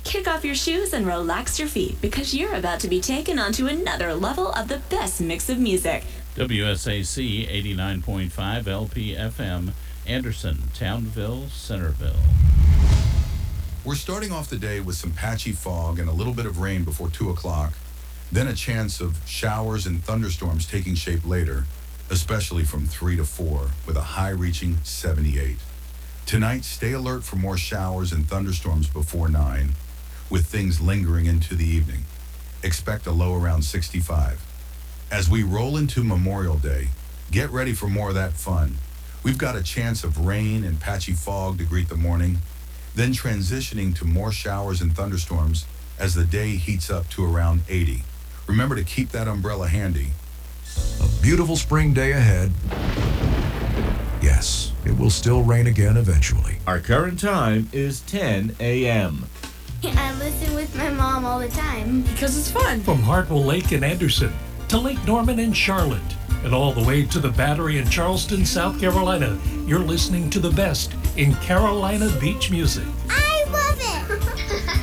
Kick off your shoes and relax your feet because you're about to be taken onto another level of the best mix of music. WSAC 89.5 LPFM, Anderson, Townville, Centerville. We're starting off the day with some patchy fog and a little bit of rain before 2 o'clock, then a chance of showers and thunderstorms taking shape later, especially from 3 to 4, with a high reaching 78. Tonight, stay alert for more showers and thunderstorms before 9, with things lingering into the evening. Expect a low around 65. As we roll into Memorial Day, get ready for more of that fun. We've got a chance of rain and patchy fog to greet the morning, then transitioning to more showers and thunderstorms as the day heats up to around 80. Remember to keep that umbrella handy. A beautiful spring day ahead. Yes, it will still rain again eventually. Our current time is 10 a.m. I listen with my mom all the time. Because it's fun. From Hartwell Lake in Anderson to Lake Norman in Charlotte and all the way to the Battery in Charleston, South Carolina, you're listening to the best in Carolina beach music. I